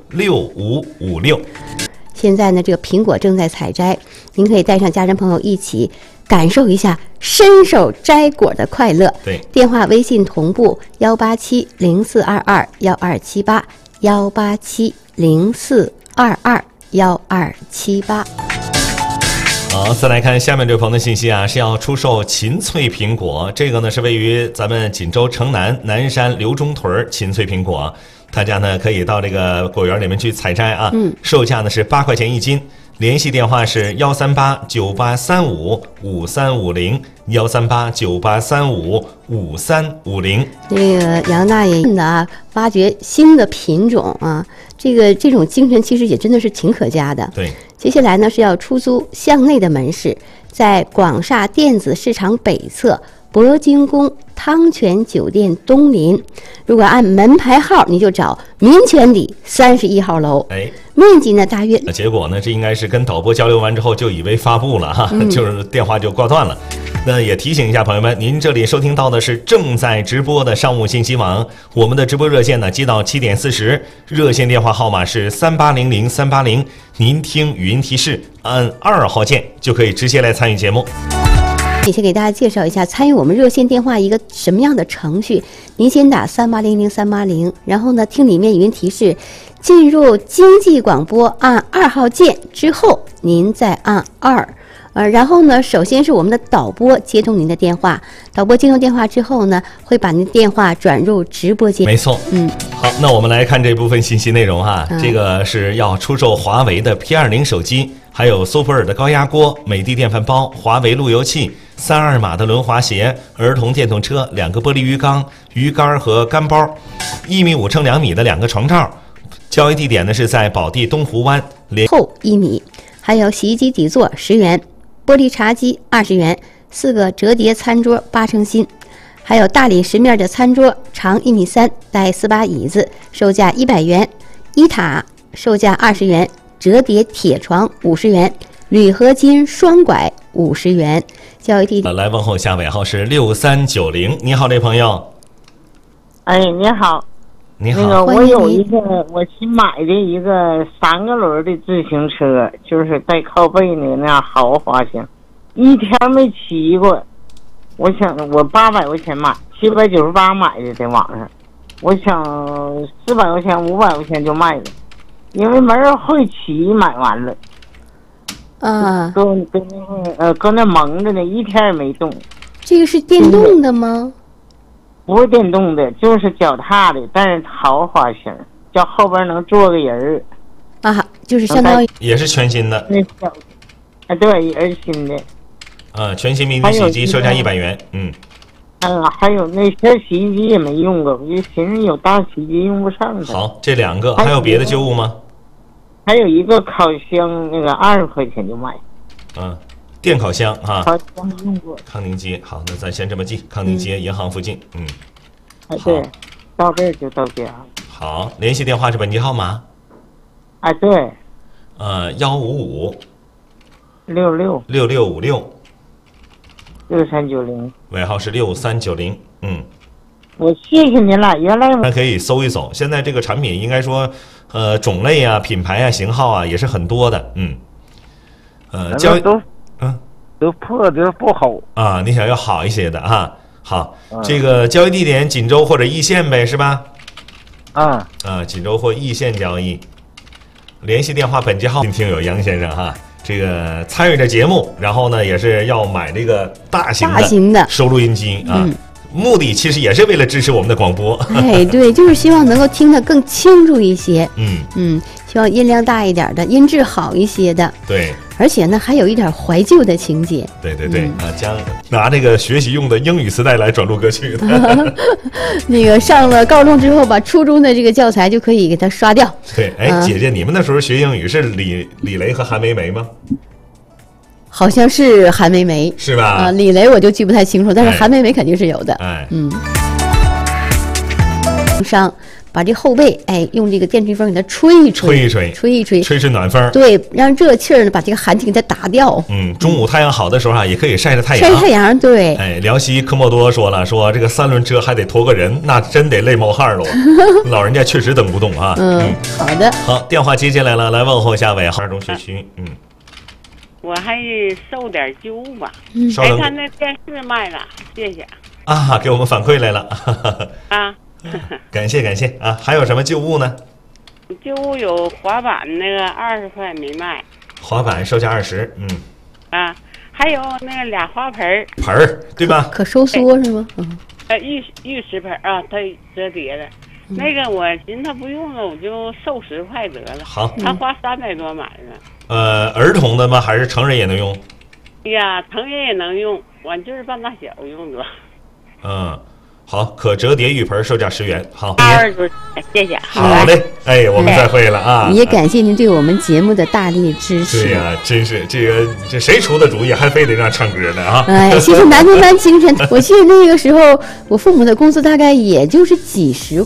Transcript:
6556。 现在呢，这个苹果正在采摘，您可以带上家人朋友一起感受一下伸手摘果的快乐。 对， 电话微信同步18704221278，18704221278。 好，再来看下面这位朋友的信息啊，是要出售秦翠苹果，这个呢是位于咱们锦州城南南山刘中屯秦翠苹果，大家呢可以到这个果园里面去采摘啊，售价呢是8块钱1斤，联系电话是13898355350，13898355350。 这个杨大爷呢啊，发掘新的品种啊，这种精神其实也真的是挺可嘉的。 对， 接下来呢是要出租向内的门市，在广厦电子市场北侧铂金宫汤泉酒店东邻。如果按门牌号，你就找民权里31号楼。面积呢大约。 结果呢，这应该是跟导播交流完之后就以为发布了哈，就是电话就挂断了。那也提醒一下朋友们，您这里收听到的是正在直播的商务信息网，我们的直播热线呢接到7点40，热线电话号码是3800-380，您听语音提示按2号键就可以直接来参与节目。 先给大家介绍一下参与我们热线电话一个什么样的程序。您先打3800-380，然后呢听里面语音提示，进入经济广播按2号键之后，您再按2。然后呢，首先是我们的导播接通您的电话，导播接通电话之后呢，会把您的电话转入直播间。 没错，好，那我们来看这部分信息内容哈。这个是要出售华为的 P20 手机，还有苏泊尔的高压锅、美的电饭煲、华为路由器、32码的轮滑鞋、儿童电动车、2个玻璃鱼缸、鱼竿和干包，1.5米乘2米的2个床罩。交易地点呢是在宝地东湖湾后1米，还有洗衣机底座10元。玻璃茶几20元，4个折叠餐桌8成新，还有大理石面的餐桌，长1.3米，带4把椅子，售价100元；一塔售价20元，折叠铁床50元，铝合金双拐50元。交易地来问候下尾号是6390。你好，这朋友。 哎，你好。 你好， 那个我有一个我新买的一个3个轮的自行车，就是带靠背的那样豪华型，一天没骑过。我想我800块钱买，798买的，在网上。我想400块钱、500块钱就卖了，因为没人会骑，买完了。搁那蒙着呢，一天也没动。 这个是电动的吗？ 不是电动的，就是脚踏的，但是豪华型，叫后边能坐个人啊，就是相当于也是全新的。 对，也是新的。 全新迷你洗衣机售价100元。 还有那些洗衣机也没用过，我就寻思有大洗衣机用不上它。 好，这2个还有别的旧物吗？ 还有一个烤箱，那个20块钱就卖。 电烤箱哈， 烤箱用过。 康宁街，好，那咱先这么记，康宁街银行附近。 对，到这儿就到家。 好，联系电话是本机号码。 对。 155 66 6656 6390， 尾号是6390。 我谢谢您了，原来大家可以搜一搜，现在这个产品应该说，种类啊、品牌啊、型号啊也是很多的。交易都破的不好啊，你想要好一些的哈。好，这个交易地点锦州或者易县呗，是吧？锦州或易县交易。联系电话本机号。听友杨先生哈，这个参与这节目，然后呢也是要买这个大型的收录音机啊。目的其实也是为了支持我们的广播。 对，就是希望能够听得更清楚一些。希望音量大一点的，音质好一些的。 对。 而且呢，还有一点怀旧的情节。 对，将拿这个学习用的英语磁带来转录歌曲的。 那个上了高中之后，把初中的这个教材就可以给它刷掉。 对，姐姐，你们那时候学英语是李雷和韩梅梅吗？ 好像是韩梅梅， 是吧？ 李雷我就记不太清楚，但是韩梅梅肯定是有的。 把这后背用这个电吹风给它吹一吹， 吹暖风， 对，让热气儿呢把这个寒气给它打掉。 中午太阳好的时候啊，也可以晒着太阳。 晒太阳，对。 辽西科莫多说了，说这个3轮车还得驮个人，那真得累冒汗喽。老人家确实等不动啊。 好的。 好，电话接进来了，来问候一下伟，2中学区。 我还售点旧物吧。看那电视卖了，谢谢。 啊，给我们反馈来了。 啊。 感谢啊！还有什么旧物呢？ 旧物有滑板那个20块没卖， 滑板售价20， 还有那个俩花盆对吧？ 可收缩是吗？ 玉石盆啊，它折叠的。那个我寻思它不用了，我就售10块得了。 好， 他花300多买的。 儿童的吗？还是成人也能用？ 哎呀，成人也能用，我就是半大小用的。 好，可折叠浴盆售价10元。好 ，20多，谢谢。 好嘞，我们再会了啊！ 也感谢您对我们节目的大力支持。 对呀，真是这谁出的主意，还非得让唱歌呢啊！ 谢谢南京南清晨。我记得那个时候，我父母的工资大概也就是几10